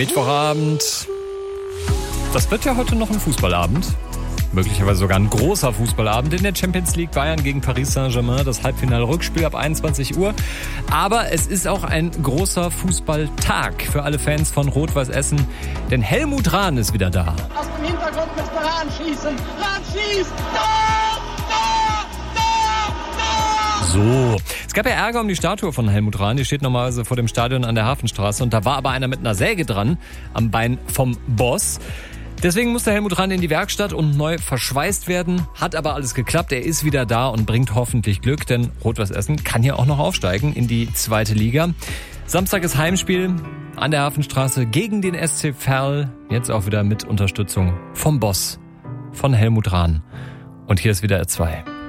Mittwochabend. Das wird ja heute noch ein Fußballabend. Möglicherweise sogar ein großer Fußballabend in der Champions League. Bayern gegen Paris Saint-Germain, das Halbfinale-Rückspiel ab 21 Uhr. Aber es ist auch ein großer Fußballtag für alle Fans von Rot-Weiß Essen. Denn Helmut Rahn ist wieder da. Aus dem Hintergrund müsste Rahn schießen. Rahn schießt! Tor! Tor! Tor! Tor! So, es gab ja Ärger um die Statue von Helmut Rahn. Die steht normalerweise vor dem Stadion an der Hafenstraße. Und da war aber einer mit einer Säge dran am Bein vom Boss. Deswegen musste Helmut Rahn in die Werkstatt und neu verschweißt werden. Hat aber alles geklappt. Er ist wieder da und bringt hoffentlich Glück, denn Rot-Weiß Essen kann ja auch noch aufsteigen in die 2. Liga. Samstag ist Heimspiel an der Hafenstraße gegen den SC Verl. Jetzt auch wieder mit Unterstützung vom Boss, von Helmut Rahn. Und hier ist wieder R2.